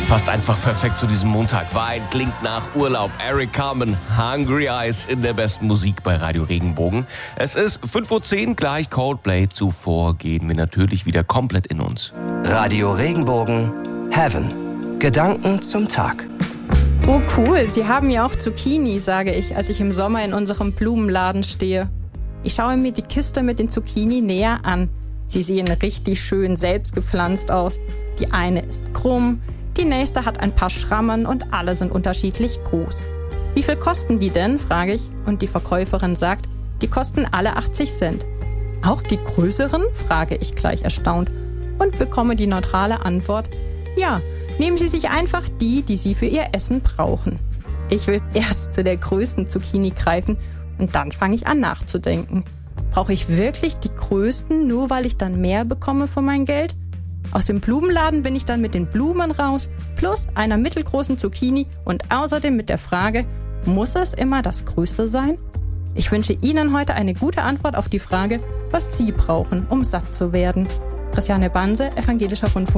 Passt einfach perfekt zu diesem Montag. Wein klingt nach Urlaub. Eric Carmen, Hungry Eyes in der besten Musik bei Radio Regenbogen. Es ist 5:10 Uhr, gleich Coldplay. Zuvor gehen wir natürlich wieder komplett in uns. Radio Regenbogen, Heaven. Gedanken zum Tag. Oh cool, Sie haben ja auch Zucchini, sage ich, als ich im Sommer in unserem Blumenladen stehe. Ich schaue mir die Kiste mit den Zucchini näher an. Sie sehen richtig schön selbst gepflanzt aus. Die eine ist krumm, die nächste hat ein paar Schrammen und alle sind unterschiedlich groß. Wie viel kosten die denn, frage ich, und die Verkäuferin sagt, die kosten alle 80 Cent. Auch die größeren, frage ich gleich erstaunt und bekomme die neutrale Antwort, ja, nehmen Sie sich einfach die Sie für Ihr Essen brauchen. Ich will erst zu der größten Zucchini greifen und dann fange ich an nachzudenken. Brauche ich wirklich die größten, nur weil ich dann mehr bekomme für mein Geld? Aus dem Blumenladen bin ich dann mit den Blumen raus, plus einer mittelgroßen Zucchini und außerdem mit der Frage, muss es immer das Größte sein? Ich wünsche Ihnen heute eine gute Antwort auf die Frage, was Sie brauchen, um satt zu werden. Christiane Banse, Evangelischer Rundfunk.